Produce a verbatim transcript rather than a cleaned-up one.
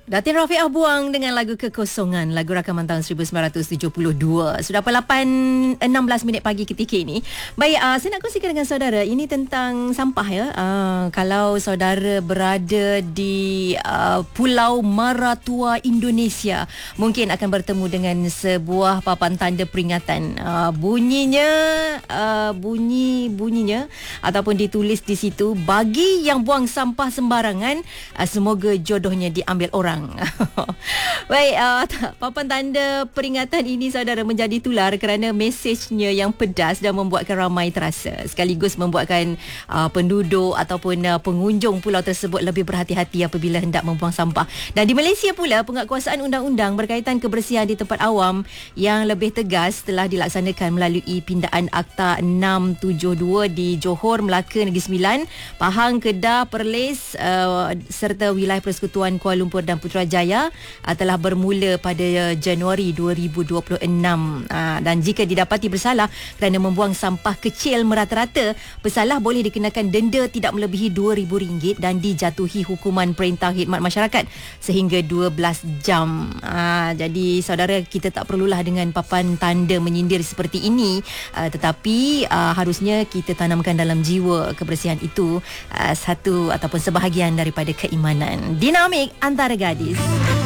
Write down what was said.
Datin Rafiqah buang dengan lagu Kekosongan, lagu rakaman tahun seribu sembilan ratus tujuh puluh dua. Sudah pukul lapan enam belas minit pagi ketika ini. Baik, uh, saya nak kongsikan dengan saudara, ini tentang sampah ya. Uh, kalau saudara berada di uh, Pulau Maratua, Indonesia, mungkin akan bertemu dengan sebuah papan tanda peringatan. Uh, bunyinya, uh, bunyi bunyinya ataupun ditulis di situ, bagi yang buang sampah sembarangan, uh, semoga jodohnya diambil orang. Baik, uh, papan tanda peringatan ini saudara menjadi tular kerana mesejnya yang pedas dan membuatkan ramai terasa, sekaligus membuatkan uh, penduduk ataupun uh, pengunjung pulau tersebut lebih berhati-hati apabila hendak membuang sampah. Dan di Malaysia pula, penguatkuasaan undang-undang berkaitan kebersihan di tempat awam yang lebih tegas telah dilaksanakan melalui pindaan Akta enam tujuh dua di Johor, Melaka, Negeri Sembilan, Pahang, Kedah, Perlis uh, serta wilayah Persekutuan Kuala Lumpur dan Putrajaya uh, telah bermula pada Januari dua ribu dua puluh enam, uh, dan jika didapati bersalah kerana membuang sampah kecil merata-rata, pesalah boleh dikenakan denda tidak melebihi dua ribu ringgit dan dijatuhi hukuman perintah khidmat masyarakat sehingga dua belas jam. Uh, jadi saudara, kita tak perlulah dengan papan tanda menyindir seperti ini, uh, tetapi uh, harusnya kita tanamkan dalam jiwa kebersihan itu uh, satu ataupun sebahagian daripada keimanan. Dinamik antara gadis.